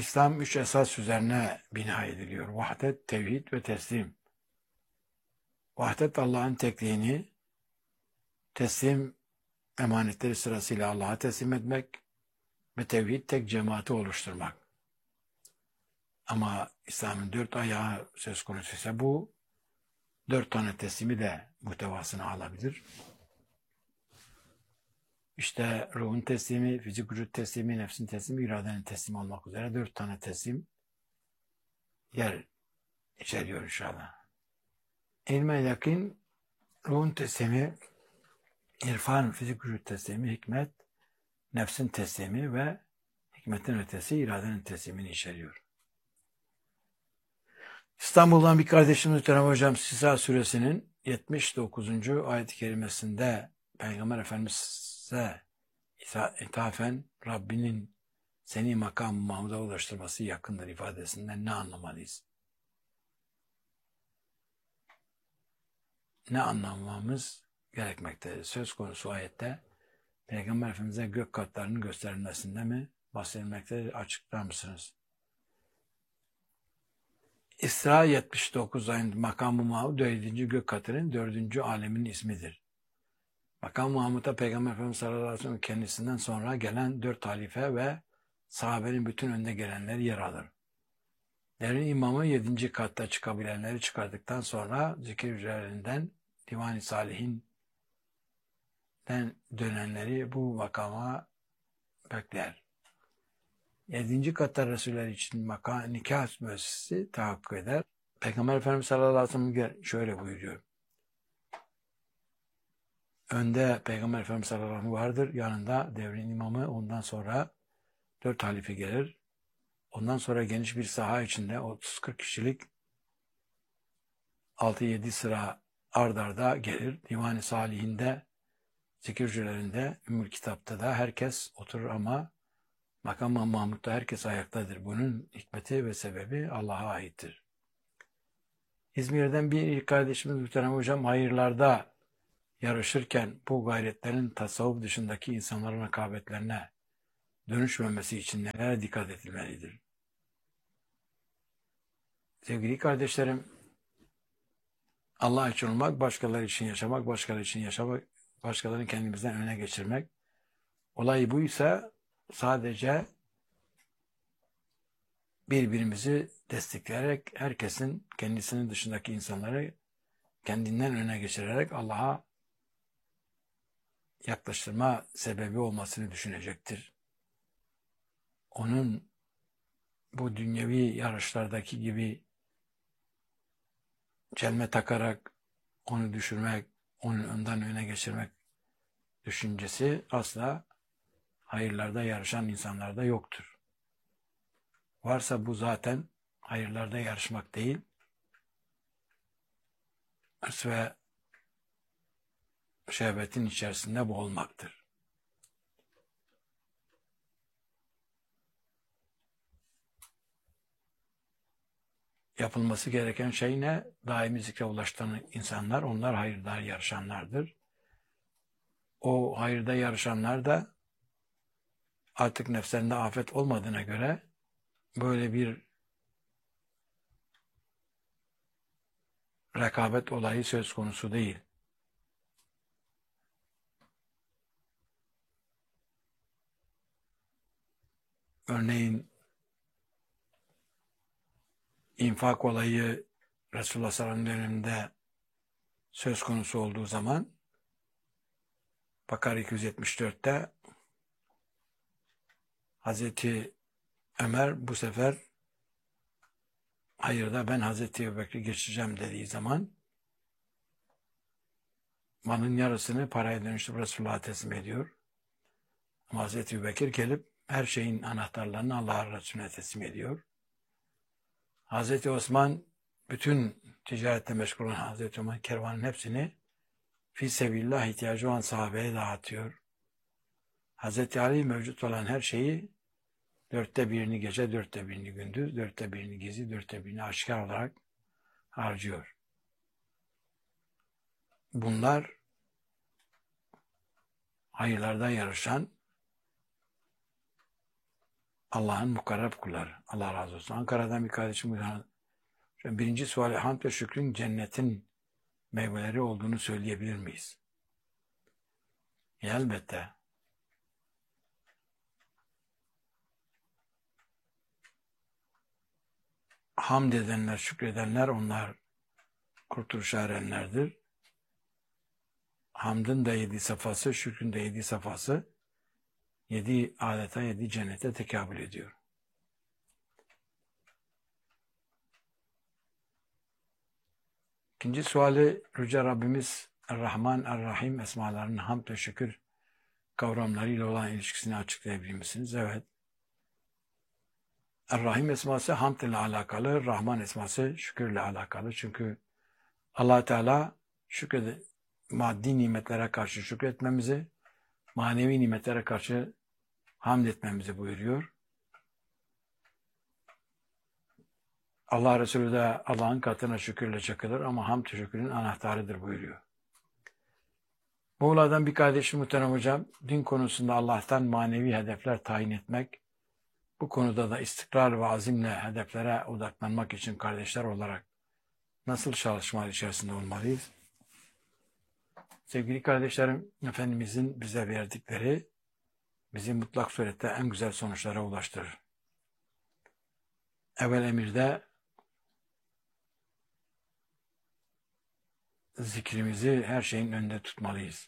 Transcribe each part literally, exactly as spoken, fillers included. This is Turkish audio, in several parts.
İslam üç esas üzerine bina ediliyor. Vahdet, tevhid ve teslim. Vahdet Allah'ın tekliğini, teslim emanetleri sırasıyla Allah'a teslim etmek ve tevhid tek cemaati oluşturmak. Ama İslam'ın dört ayağı söz konusu ise bu dört tane teslimi de muhtevasına alabilir. İşte ruhun teslimi, fizik vücut teslimi, nefsin teslimi, iradenin teslimi olmak üzere dört tane teslim yer içeriyor inşallah. İlme yakin, ruhun teslimi, irfan, fizik vücut teslimi, hikmet, nefsin teslimi ve hikmetin ötesi iradenin teslimini içeriyor. İstanbul'dan bir kardeşimiz Muhterem Hocam Sisa Suresinin yetmiş dokuzuncu ayet-i kerimesinde Peygamber Efendimiz'e ithafen Rabbinin seni makam-ı Mahmud'a ulaştırması yakındır ifadesinden ne anlamalıyız? Ne anlamamız gerekmektedir? Söz konusu ayette Peygamber Efendimiz'e gök katlarının gösterilmesinde mi bahsedilmektedir? Açıklar mısınız? İsra yetmiş dokuz ayında Makam-ı Mahmud dördüncü gök katının dördüncü alemin ismidir. Makam-ı Mahmud'a Peygamber Efendimiz sallallahu aleyhi ve sellem kendisinden sonra gelen dört halife ve sahabenin bütün önde gelenleri yer alır. Devrin imamı yedinci katta çıkabilenleri çıkardıktan sonra zikir hücrelerinden Divan-ı Salihin'den dönenleri bu makama bekler. Yedinci katta Resuller için makam, nikah müessesi tahakkuk eder. Peygamber Efendimiz sallallahu aleyhi ve sellem şöyle buyuruyor. Önde Peygamber Efendimiz sallallahu aleyhi ve sellem vardır. Yanında devrin imamı, ondan sonra dört halife gelir. Ondan sonra geniş bir saha içinde otuz kırk kişilik altı yedi sıra ard arda gelir. Divan-ı Salihinde, zikircilerinde, Ümmül Kitap'ta da herkes oturur ama Makam-ı Mahmud'da herkes ayaktadır. Bunun hikmeti ve sebebi Allah'a aittir. İzmir'den bir kardeşimiz Muhterem Hocam hayırlarda yarışırken bu gayretlerin tasavvuf dışındaki insanların rekabetlerine dönüşmemesi için nelere dikkat edilmelidir? Sevgili kardeşlerim, Allah için olmak, başkaları için yaşamak, başkaları için yaşamak, başkalarını kendimizden öne geçirmek. Olay buysa sadece birbirimizi destekleyerek, herkesin kendisinin dışındaki insanları kendinden öne geçirerek Allah'a yaklaştırma sebebi olmasını düşünecektir. Onun bu dünyevi yarışlardaki gibi çelme takarak onu düşürmek, onu önden öne geçirmek düşüncesi asla hayırlarda yarışan insanlarda yoktur. Varsa bu zaten hayırlarda yarışmak değil, hırs ve şehvetin içerisinde boğulmaktır. Yapılması gereken şey ne? Daimi zikre ulaştıran insanlar, onlar hayırda yarışanlardır. O hayırda yarışanlar da artık nefslerinde afet olmadığına göre böyle bir rekabet olayı söz konusu değil. Örneğin infak olayı Resulullah sallallahu aleyhi ve sellem döneminde söz konusu olduğu zaman Bakara iki yüz yetmiş dörtte Hazreti Ömer bu sefer hayırda ben Hazreti Ebubekir'i geçeceğim dediği zaman malın yarısını paraya dönüştürüp Resulullah'a teslim ediyor. Ama Hazreti Ebubekir gelip her şeyin anahtarlarını Allah'a Resulüne teslim ediyor. Hazreti Osman bütün ticarette meşgul olan Hazreti Osman kervanın hepsini fi sebillah ihtiyacı olan sahabeye dağıtıyor. Hazreti Ali mevcut olan her şeyi dörtte birini gece, dörtte birini gündüz, dörtte birini gizli, dörtte birini aşikar olarak harcıyor. Bunlar hayırlarda yarışan Allah'ın mukarreb kulları. Allah razı olsun. Ankara'dan bir kardeşim birinci suali, hamd ve şükrün cennetin meyveleri olduğunu söyleyebilir miyiz? Elbette. Hamd edenler, şükredenler onlar kurtuluşa erenlerdir. Hamdın da yedi safhası, şükrün de yedi safhası yedi adeta yedi cennete tekabül ediyor. İkinci suali Yüce Rabbimiz Er-Rahman, Er-Rahim esmalarının hamd ve şükür kavramlarıyla olan ilişkisini açıklayabilir misiniz? Evet. Er-Rahim esması hamd ile alakalı, Rahman esması şükürle alakalı. Çünkü Allah Teala şükür, maddi nimetlere karşı şükretmemizi, manevi nimetlere karşı hamd etmemizi buyuruyor. Allah Resulü de Allah'ın katına şükürle çakılır ama hamd şükrün anahtarıdır buyuruyor. Muğla'dan bir kardeşim muhterem hocam, din konusunda Allah'tan manevi hedefler tayin etmek, bu konuda da istikrar ve azimle hedeflere odaklanmak için kardeşler olarak nasıl çalışmalar içerisinde olmalıyız? Sevgili kardeşlerim, Efendimizin bize verdikleri bizi mutlak surette en güzel sonuçlara ulaştırır. Evvel emirde zikrimizi her şeyin önünde tutmalıyız.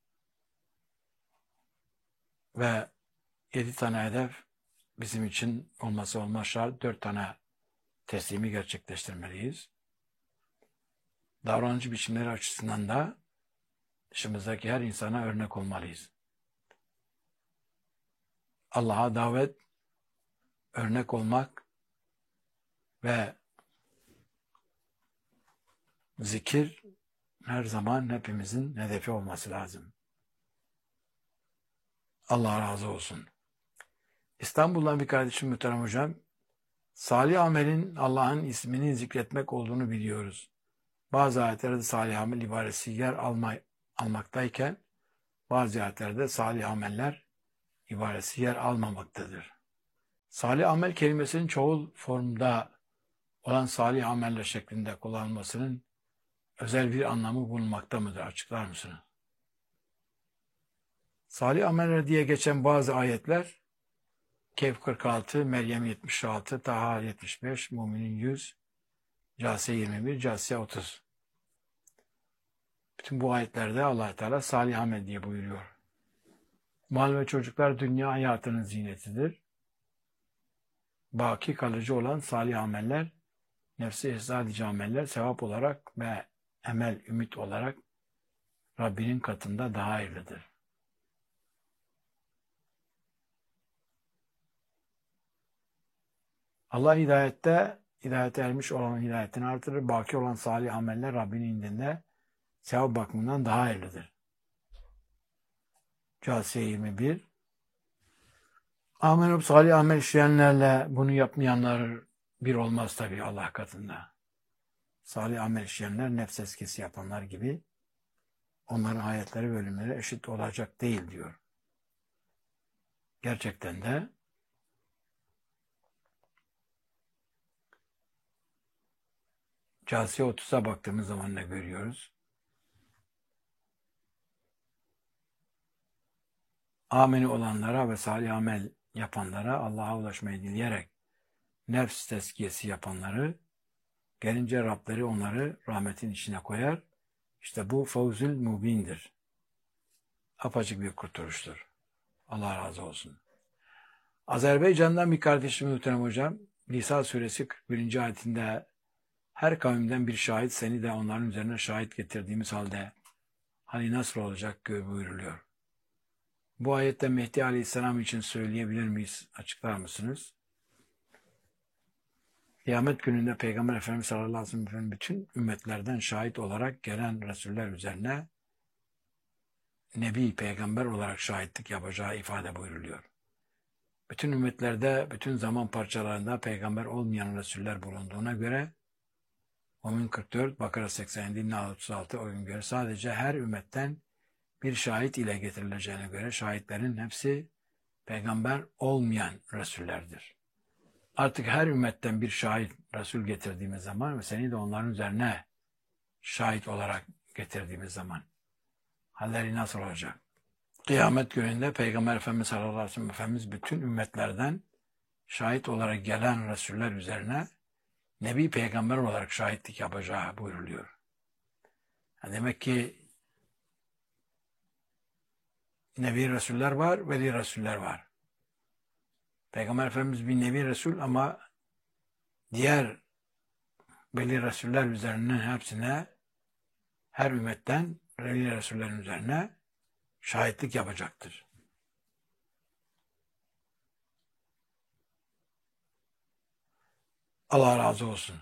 Ve yedi tane hedef bizim için olması olmaz şart. Dört tane teslimi gerçekleştirmeliyiz. Davranıcı biçimleri açısından da dışımızdaki her insana örnek olmalıyız. Allah'a davet, örnek olmak ve zikir her zaman hepimizin hedefi olması lazım. Allah razı olsun. İstanbul'dan bir kardeşim muhterem hocam, salih amelin Allah'ın ismini zikretmek olduğunu biliyoruz. Bazı ayetlerde salih amel ibaresi yer alma, almaktayken bazı ayetlerde salih ameller ibaresi yer almamaktadır. Salih amel kelimesinin çoğul formda olan salih ameller şeklinde kullanılmasının özel bir anlamı bulunmakta mıdır? Açıklar mısınız? Salih ameller diye geçen bazı ayetler Kehf kırk altı, Meryem yetmiş altı, Taha yetmiş beş, Müminin yüz, Câsiye yirmi bir, Câsiye otuz. Bütün bu ayetlerde Allah Teala salih amel diye buyuruyor. Mal ve çocuklar dünya hayatının zinetidir. Baki kalıcı olan salih ameller, nefsi ihzar edici ameller sevap olarak ve emel, ümit olarak Rabbinin katında daha hayırlıdır. Allah hidayette, hidayete ermiş olan hidayetini artırır. Baki olan salih ameller Rabbinin indinde sevap bakımından daha hayırlıdır. Câsiye yirmi bir. Amenüp salih amel işleyenlerle bunu yapmayanlar bir olmaz tabii Allah katında. Salih amel işleyenler nefs eskisi yapanlar gibi onların hayatları ve ölümleri eşit olacak değil diyor. Gerçekten de Câsiye otuza baktığımız zaman ne görüyoruz? Ameni olanlara ve salih amel yapanlara, Allah'a ulaşmayı dileyerek nefs tezkiyesi yapanları, gelince Rableri onları rahmetin içine koyar. İşte bu fevzül mubindir. Apaçık bir kurtuluştur. Allah razı olsun. Azerbaycan'dan bir kardeşim muhterem hocam, Nisa suresi kırk birinci ayetinde her kavimden bir şahit seni de onların üzerine şahit getirdiğimiz halde hani nasıl olacak buyuruluyor. Bu ayette Mehdi Aleyhisselam için söyleyebilir miyiz? Açıklar mısınız? Kıyamet gününde Peygamber Efendimiz sallallahu aleyhi ve sellem bütün ümmetlerden şahit olarak gelen Resuller üzerine Nebi, Peygamber olarak şahitlik yapacağı ifade buyruluyor. Bütün ümmetlerde, bütün zaman parçalarında Peygamber olmayan Resuller bulunduğuna göre Mümin kırk dört, Bakara seksen yedi, Nahl otuz altı o gün göre sadece her ümmetten bir şahit ile getirileceğine göre şahitlerin hepsi peygamber olmayan Resullerdir. Artık her ümmetten bir şahit Resul getirdiğimiz zaman ve seni de onların üzerine şahit olarak getirdiğimiz zaman halleri nasıl olacak? Kıyamet gününde Peygamber Efendimiz sallallahu aleyhi ve sellem Efendimiz bütün ümmetlerden şahit olarak gelen Resuller üzerine Nebi Peygamber olarak şahitlik yapacağı buyruluyor. Yani demek ki Nebi Resuller var, Veli Resuller var. Peygamber Efendimiz bir Nebi Resul ama diğer Veli Resuller üzerine hepsine, her ümmetten Veli Resullerin üzerine şahitlik yapacaktır. Allah razı olsun.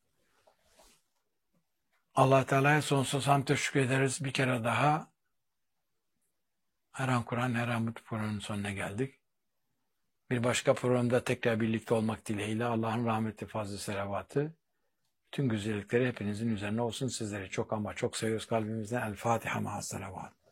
Allah Teala'ya sonsuz hamd teşekkür ederiz. Bir kere daha Her An Kur'an, Her An Mutlu programının sonuna geldik. Bir başka programda tekrar birlikte olmak dileğiyle Allah'ın rahmeti, fazlı selavatı, tüm güzellikleri hepinizin üzerine olsun. Sizleri çok ama çok seviyoruz kalbimizden. El Fatiha ma'as selavat.